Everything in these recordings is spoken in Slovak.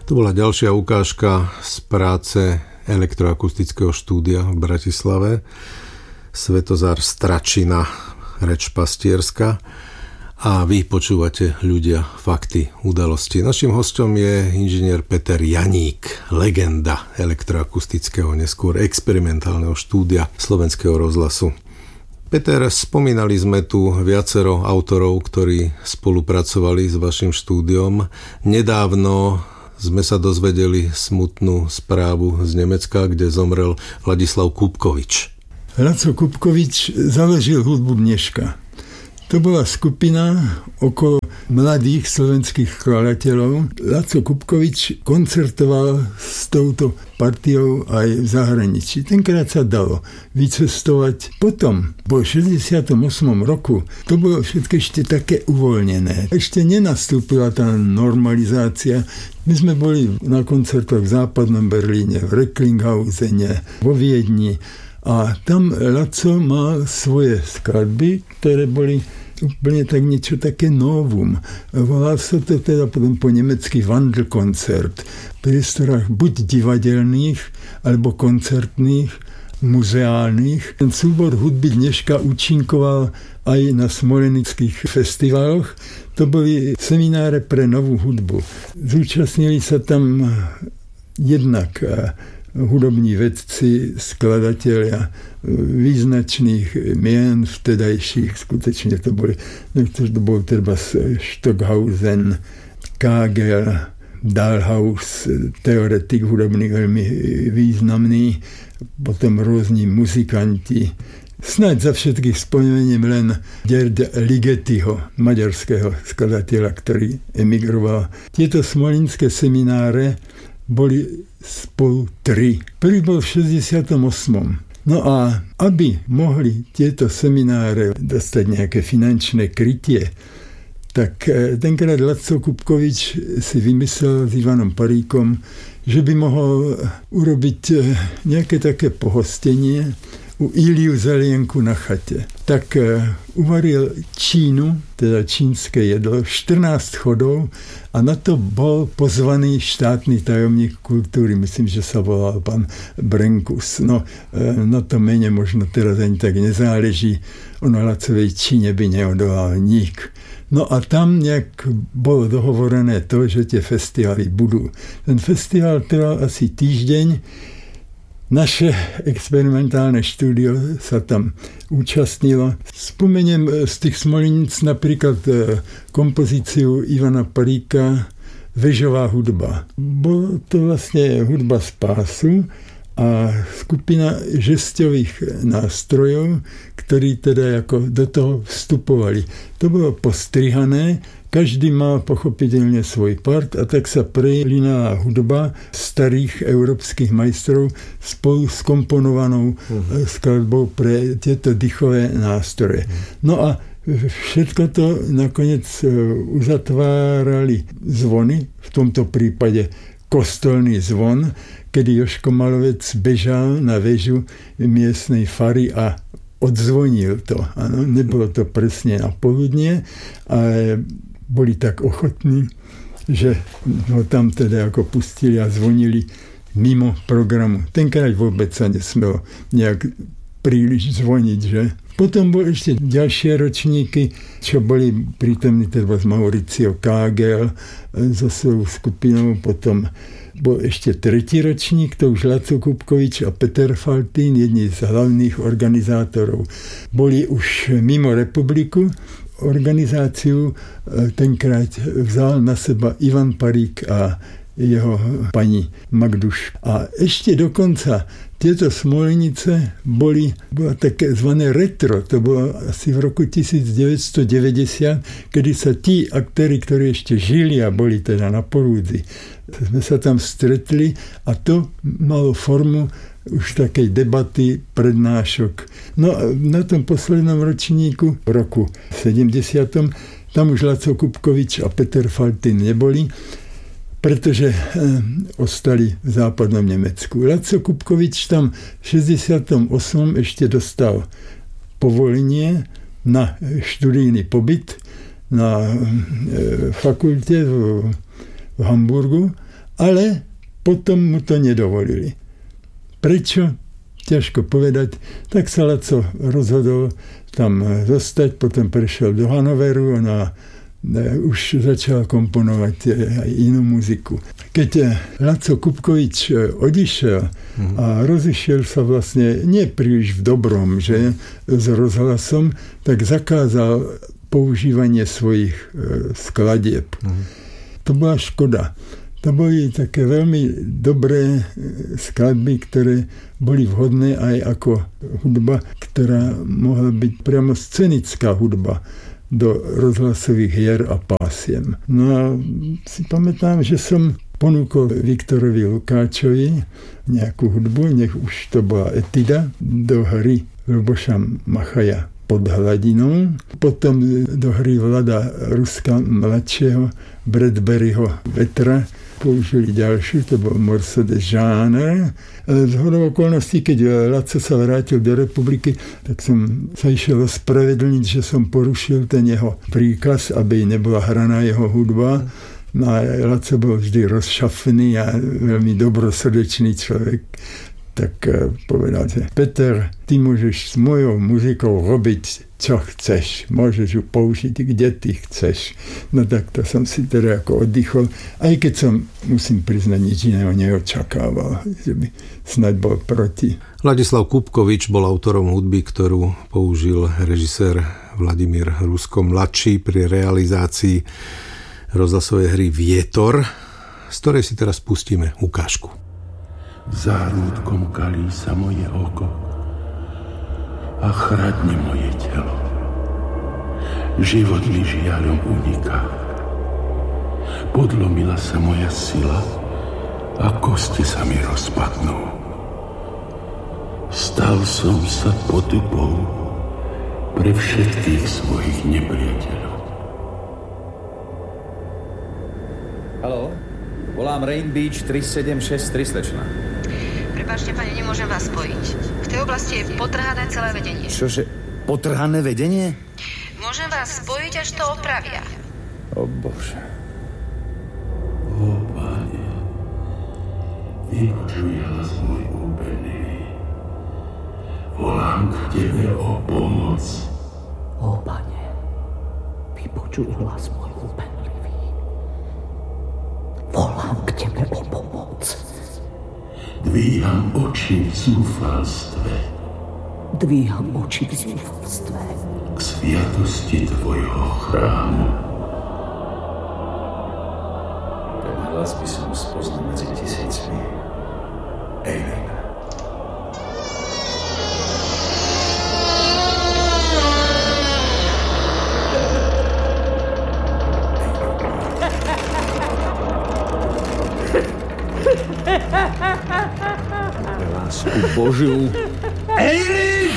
To bola ďalšia ukážka z práce elektroakustického štúdia v Bratislave. Svetozár Stračina, reč pastierska. A vy počúvate Ľudia, fakty, udalosti. Naším hostom je inžinier Peter Janík, legenda elektroakustického, neskôr experimentálneho štúdia Slovenského rozhlasu. Peter, spomínali sme tu viacero autorov, ktorí spolupracovali s vašim štúdiom. Nedávno sme sa dozvedeli smutnú správu z Nemecka, kde zomrel Ladislav Kubkovič. Laco Kubkovič založil hudbu Dneška. To bola skupina okolo mladých slovenských skladateľov. Laco Kubkovič koncertoval s touto partiou aj v zahraničí. Tenkrát sa dalo vycestovať. Potom, po 68. roku, to bolo všetko ešte také uvoľnené. Ešte nenastúpila tá normalizácia. My sme boli na koncertoch v západnom Berlíne, v Recklinghausen, vo Viedni. A tam Laco mal svoje skladby, ktoré boli úplne tak niečo také novum. Volal sa to teda potom po nemecky Wandelkonzert. V priestorách buď divadelných, alebo koncertných, muzeálnych. Ten súbor hudby Dneška účinkoval aj na smolenických festivaloch. To boli semináre pre novú hudbu. Zúčastnili sa tam jednak hudobní vedci, skladatelia význačných mien vtedajších. Skutečne to bol treba Stockhausen, Kagel, Dahlhaus, teoretik hudobný veľmi významný, potom rôzni muzikanti. Snáď za všetkých spomeniem len Gerd Ligetiho, maďarského skladateľa, ktorý emigroval. Tieto smolinské semináre boli spolu 3. Prvý bol v 68. No a aby mohli tieto semináre dostať nejaké finančné krytie, tak tenkrát Laco Kubkovič si vymyslel s Ivanom Paríkom, že by mohol urobiť nejaké také pohostenie u Iliu Zelienku na chate. Tak uvaril čínu, teda čínske jedlo, 14 chodov a na to bol pozvaný štátny tajomník kultúry, myslím, že sa volal pán Brenkus. No, na to mene možno teraz ani tak nezáleží, ono Lacovej Číne by neodolal nik. No a tam nejak bolo dohovorené to, že tie festivaly budú. Ten festival trval asi týždeň. Naše experimentálne štúdio sa tam účastnilo. Spomeniem z tých Smolenic napríklad kompozíciu Ivana Paríka Vežová hudba. Bolo to vlastne hudba z pásu a skupina žesťových nástrojov, ktorí teda ako do toho vstupovali. To bolo postrihané, každý mal pochopiteľne svoj part a tak sa prelínala hudba starých európskych majstrov spolu s komponovanou skladbou pre tieto dýchové nástroje. No a všetko to nakoniec uzatvárali zvony, v tomto prípade kostolný zvon, kedy Jožko Malovec bežal na väžu miestnej fary a odzvonil to. Ano, nebolo to presne na poludnie, ale boli tak ochotní, že ho tam teda ako pustili a zvonili mimo programu. Tenkrát vôbec sa nesmelo nejak príliš zvoniť, že? Potom boli ešte ďalšie ročníky, čo boli prítomní teda z Mauricio Kagel so svojou skupinou, potom bol ešte tretí ročník, to už Laco Kubkovič a Peter Faltín, jedni z hlavných organizátorov. Boli už mimo republiku. Organizáciu tenkrát vzal na seba Ivan Parík a jeho pani Magduš. A ešte dokonca tieto Smolenice bola také zvané retro. To bolo asi v roku 1990, kedy sa tí aktéri, ktorí ešte žili a boli teda na Porúdzi, sme sa tam stretli a to malo formu už takej debaty, prednášok. No a na tom poslednom ročníku, v roku 70. tam už Laco Kubkovič a Peter Faltín neboli, pretože ostali v západnom Nemecku. Laco Kubkovič tam v 68. ešte dostal povolenie na študijný pobyt na fakulte v Hamburgu ale potom mu to nedovolili. Prečo? Ťažko povedať. Tak sa Laco rozhodol tam zostať, potom prešiel do Hanoveru a už začal komponovať aj inú muziku. Keď Laco Kupkovič odišiel a rozišiel sa vlastne nie príliš v dobrom, že s rozhlasom, tak zakázal používanie svojich skladieb. To bola škoda. To boli také veľmi dobré skladby, ktoré boli vhodné aj ako hudba, ktorá mohla byť priamo scenická hudba do rozhlasových hier a pásiem. No a si pamätám, že som ponúkol Viktorovi Lukáčovi nejakú hudbu, nech už to bola etida, do hry Luboša Machaja Pod hladinou, potom do hry Vlada Ruska mladšieho Bradburyho Vetra použili ďalšiu, to bol Morceau de Jeanne. Z hodou okolností, keď Laco sa vrátil do republiky, tak som sa išiel ospravedlniť, že som porušil ten jeho príkaz, aby nebola hraná jeho hudba. No a Laco bol vždy rozšafený a veľmi dobrosrdečný človek. Tak povedal, že Peter, ty môžeš s mojou muzikou robiť, čo chceš. Môžeš ju použiť, kde ty chceš. No tak to som si teda ako oddychol, aj keď som, musím priznať, nič iného neočakával, že by snáď bol proti. Ladislav Kupkovič bol autorom hudby, ktorú použil režisér Vladimír Rusko mladší pri realizácii rozhlasovej hry Vietor, z ktorej si teraz pustíme ukážku. Zárúdkom kalí sa moje oko a chradne moje telo. Život mi žiaľom uniká. Podlomila sa moja sila a kosti sa mi rozpadnú. Stal som sa potupou pre všetkých svojich nepriateľov. Haló? Volám Rain Beach 3763 slečna. Prepáčte, pane, nemôžem vás spojiť. V tej oblasti je potrhané celé vedenie. Čože? Potrhané vedenie? Môžem vás spojiť, až to opravia. O Bože. O Pane, vypočuj hlas môj úpenlivý. Volám k Tebe o pomoc. O Pane, vypočuj hlas môj úpenlivý. Volám k Tebe o pomoc. Dvíham oči v zúfalstve. Dvíham oči v zúfalstve. K sviatosti Tvojho chrámu. Ten hlas by som spoznal medzi tisícmi. Amen. Lásku Božiu. Ejli!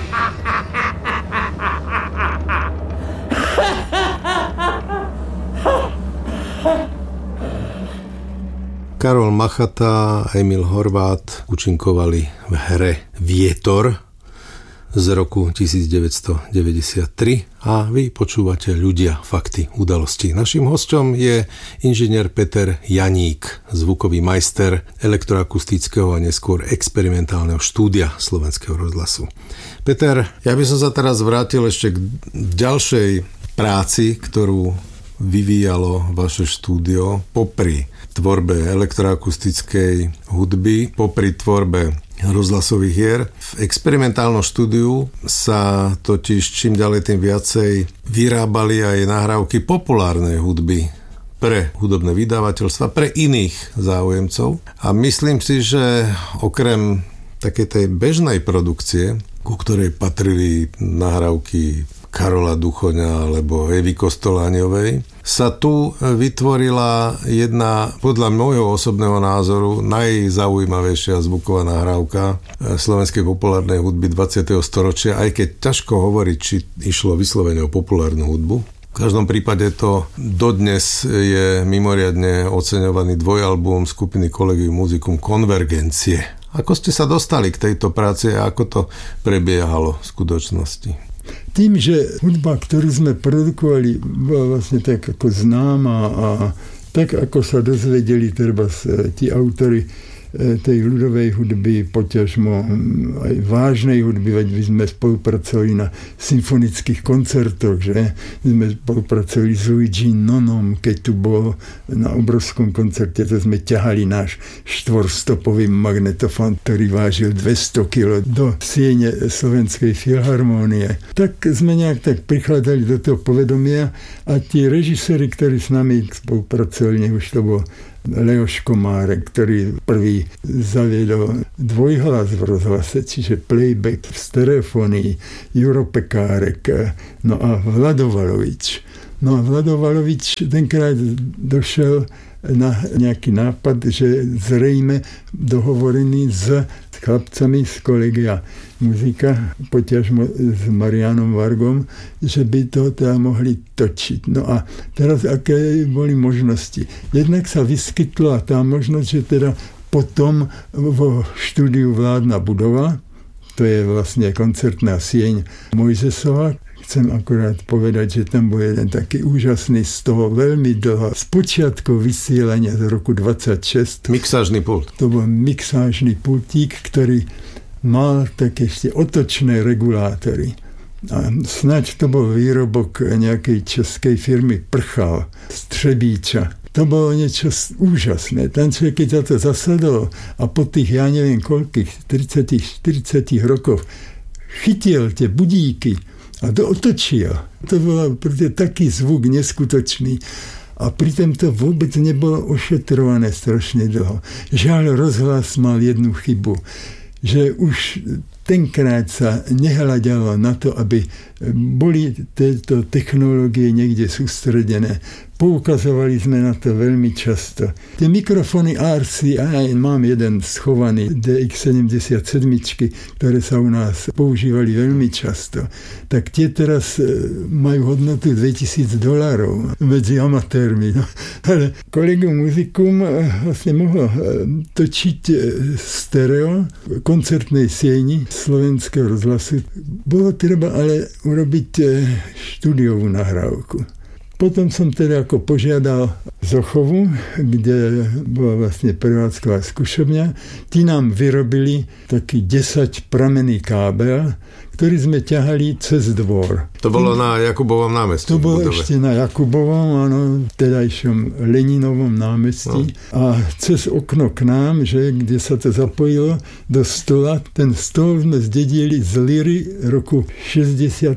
Karol Machata a Emil Horvát účinkovali v hre Vietor z roku 1993 a vy počúvate Ľudia, fakty, udalosti. Naším hosťom je inžinier Peter Janík, zvukový majster elektroakustického a neskôr experimentálneho štúdia Slovenského rozhlasu. Peter, ja by som sa teraz vrátil ešte k ďalšej práci, ktorú vyvíjalo vaše štúdio popri tvorbe elektroakustickej hudby, popri tvorbe rozhlasových hier. V experimentálnom štúdiu sa totiž čím ďalej tým viacej vyrábali aj nahrávky populárnej hudby pre hudobné vydavateľstva, pre iných záujemcov. A myslím si, že okrem takej tej bežnej produkcie, ku ktorej patrili nahrávky Karola Duchoňa alebo Evy Kostoláňovej, sa tu vytvorila jedna, podľa môjho osobného názoru, najzaujímavejšia zvuková nahrávka slovenskej populárnej hudby 20. storočia, aj keď ťažko hovoriť, či išlo vyslovene o populárnu hudbu. V každom prípade to dodnes je mimoriadne oceňovaný dvojalbum skupiny Collegium Musicum Konvergencie. Ako ste sa dostali k tejto práci a ako to prebiehalo v skutočnosti? Tým, že hudba, ktorú sme produkovali, bola vlastne tak ako známa a Tak ako sa dozvedeli treba tí autory tej ľudovej hudby, poťažmo aj vážnej hudby, veď my sme spolupracovali na symfonických koncertoch, že? My sme spolupracovali s Luigi Nonom, keď tu bol na obrovskom koncerte, to sme ťahali náš 4-stopový magnetofón, ktorý vážil 200 kg do siene Slovenskej filharmónie. Tak sme nejak tak prichádzali do toho povedomia a tí režiséri, ktorí s nami spolupracovali, nech už to bol Leoš Komárek, ktorý prvý zaviedol dvojhlas v rozhlase, čiže playback v stereofónii, Juro Pekárek, no a Vlado Valovič. No a Vlado Valovič tenkrát došel na nejaký nápad, že zrejme dohovorený s chlapcami z kolegia muzika, poťažmo s Marianom Vargom, že by to teda mohli točiť. No a teraz aké boli možnosti? Jednak sa vyskytla tá možnosť, že teda potom vo štúdiu Vládna budova, to je vlastne koncertná sieň Mojzesova. Chcem akorát povedať, že tam bol jeden taký úžasný z toho veľmi dlho. Z počiatku vysielania z roku 26. Mixážny pult. To bol mixážny pultík, ktorý mal také ešte otočné regulátory. A snáď to bol výrobok nejakej českej firmy Prchal z Třebíča. To bolo niečo úžasné. Tam človek, keď za to zasadol a po tých, ja neviem koľkých, 30-40 rokoch chytil tie budíky a to otočil. To bol taký zvuk neskutočný. A pritom to vôbec nebolo ošetrované strašne dlho. Žiaľ, rozhlas mal jednu chybu, že už tenkrát sa nehľadalo na to, aby boli tieto technológie niekde sústredené. Poukazovali sme na to veľmi často. Tie mikrofóny RCA, mám jeden schovaný DX77, ktoré sa u nás používali veľmi často, tak tie teraz majú hodnotu $2000 medzi amatérmi. No. Ale Collegium Musicum vlastne mohlo točiť stereo v koncertnej sieni Slovenského rozhlasu. Bolo treba ale urobiť štúdiovú nahrávku. Potom som teda ako požiadal Zochovu, kde bola vlastne prevádzková skúšobňa. Tí nám vyrobili taký 10 pramenný kábel, ktorý sme ťahali cez dvor. To bolo na Jakubovom námestí. To bolo ešte na Jakubovom, áno, tedajšom Leninovom námestí. No. A cez okno k nám, že, kde sa to zapojilo do stola, ten stôl sme zdedili z Liry roku 66.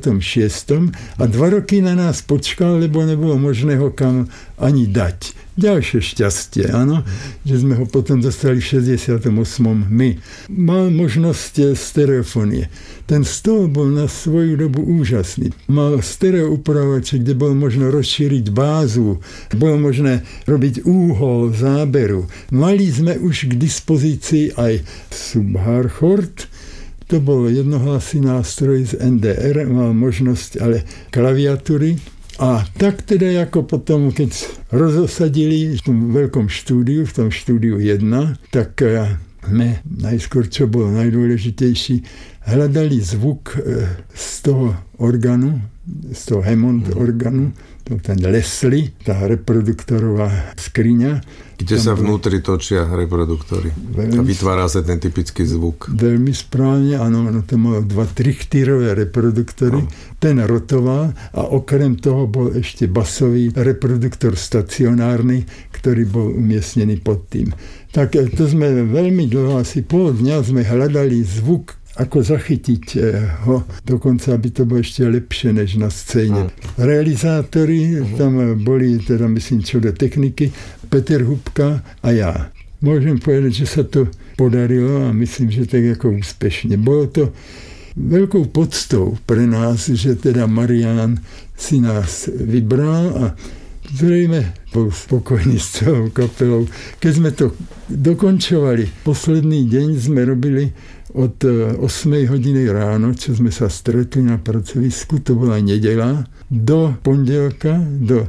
A 2 roky na nás počkal, lebo nebolo možné ho kam ani dať. Ďalšie šťastie, áno, že sme ho potom dostali v 68. my. Mal možnosť stereofónie. Ten stôl bol na svoju dobu úžasný. Mal stereoupravovače, kde bolo možno rozšíriť bázu, bolo možné robiť úhol záberu. Mali sme už k dispozícii aj Subharchord, to bol jednohlasný nástroj z NDR, mal možnosť ale klaviatúry. A tak teda ako potom, keď rozosadili v tom veľkom štúdiu, v tom štúdiu 1, tak sme najskôr, čo bolo najdôležitejší, hľadali zvuk z toho orgánu, z toho Hammond orgánu, ten Leslie, tá reproduktorová skriňa. Kde sa vnútri točia reproduktory. A vytvára sa ten typický zvuk. Veľmi správne, áno, to malo 2 trichtýrové reproduktory. No. Ten rotoval a okrem toho bol ešte basový reproduktor stacionárny, ktorý bol umiestnený pod tým. Tak to sme veľmi dlho, asi pol dňa sme hľadali zvuk, ako zachytiť ho, dokonca aby to bolo ešte lepšie než na scéne. Realizátori tam boli, teda myslím, čo do techniky, Peter Hubka a ja. Môžem povedať, že sa to podarilo a myslím, že tak ako úspešne. Bolo to veľkou poctou pre nás, že teda Marián si nás vybral a zrejme bol spokojný s celou kapelou. Keď sme to dokončovali, posledný deň sme robili od 8 hodiny ráno, čo sme sa stretli na pracovisku, to bola nedeľa, do pondelka, do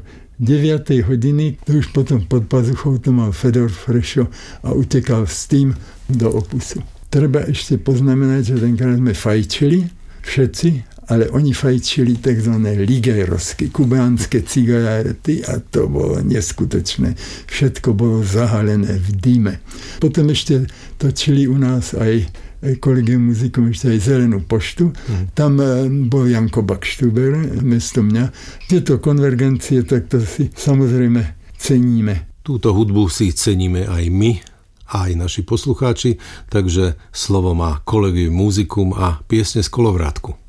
9 hodiny, to už potom pod pazuchou to mal Fedor Frešo a utekal s tým do Opusu. Treba ešte poznamenať, že tenkrát sme fajčili všetci ale oni fajčili tzv. Ligerovské, kubánske cigarety a to bolo neskutočné. Všetko bolo zahalené v dýme. Potom ešte točili u nás aj Collegium Musicum, ešte aj Zelenú poštu. Tam bol Janko Bakštuber, mesto mňa. Tieto konvergencie, tak to si samozrejme ceníme. Túto hudbu si ceníme aj my, aj naši poslucháči, takže slovo má Collegium Musicum a piesne z kolovrátku.